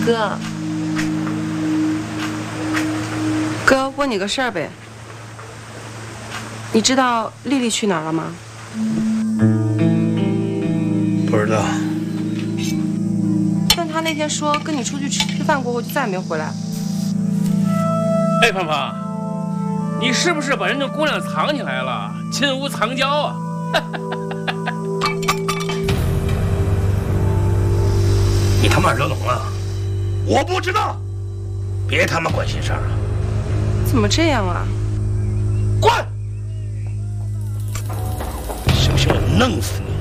哥，问你个事儿呗。你知道丽丽去哪儿了吗？ 不知道。 但她那天说跟你出去吃饭过后就再也没回来。 哎，胖胖，你是不是把人家姑娘藏起来了？金屋藏娇啊！ 你他妈惹懂了？我不知道，别他妈管闲事儿啊！ 怎么这样啊？ 滚！信不信我弄死你？